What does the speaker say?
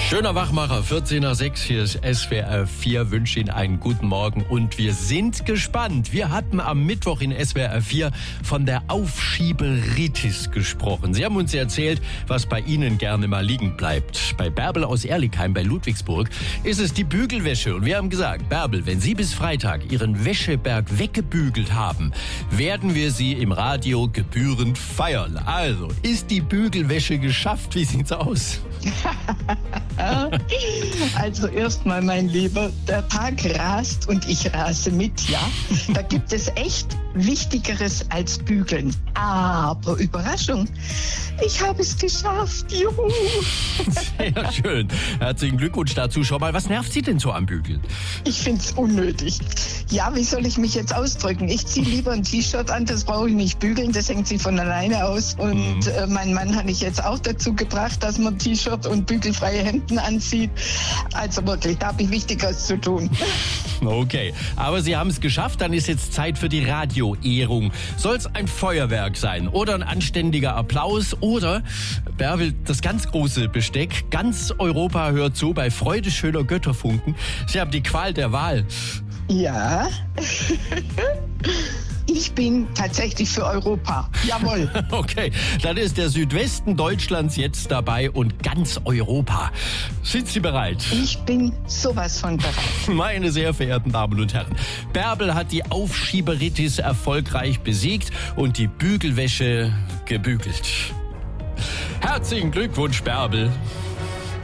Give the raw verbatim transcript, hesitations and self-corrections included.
Schöner Wachmacher, vierzehn nach sechs, hier ist S W R vier, wünsche Ihnen einen guten Morgen und wir sind gespannt. Wir hatten am Mittwoch in S W R vier von der Aufschieberitis gesprochen. Sie haben uns erzählt, was bei Ihnen gerne mal liegen bleibt. Bei Bärbel aus Ehrligheim bei Ludwigsburg ist es die Bügelwäsche und wir haben gesagt, Bärbel, wenn Sie bis Freitag Ihren Wäscheberg weggebügelt haben, werden wir Sie im Radio gebührend feiern. Also, ist die Bügelwäsche geschafft? Wie sieht's aus? Also erstmal, mein Lieber, der Tag rast und ich rase mit, ja. Da gibt es echt Wichtigeres als Bügeln. Aber Überraschung, ich habe es geschafft, juhu. Sehr schön. Herzlichen Glückwunsch dazu. Schau mal, was nervt Sie denn so am Bügeln? Ich finde es unnötig. Ja, wie soll ich mich jetzt ausdrücken? Ich ziehe lieber ein T-Shirt an, das brauche ich nicht bügeln, das hängt sich von alleine aus. Und mhm. äh, mein Mann habe ich jetzt auch dazu gebracht, dass man T-Shirt und bügelfreie Hemden anzieht. Also wirklich, da habe ich Wichtigeres zu tun. Okay, aber Sie haben es geschafft, dann ist jetzt Zeit für die Radioehrung. Soll es ein Feuerwerk sein oder ein anständiger Applaus oder, Bärbel, das ganz große Besteck, ganz Europa hört zu bei Freude schöner Götterfunken. Sie haben die Qual der Wahl. Ja, ich bin tatsächlich für Europa. Jawohl. Okay, dann ist der Südwesten Deutschlands jetzt dabei und ganz Europa. Sind Sie bereit? Ich bin sowas von bereit. Meine sehr verehrten Damen und Herren, Bärbel hat die Aufschieberitis erfolgreich besiegt und die Bügelwäsche gebügelt. Herzlichen Glückwunsch, Bärbel.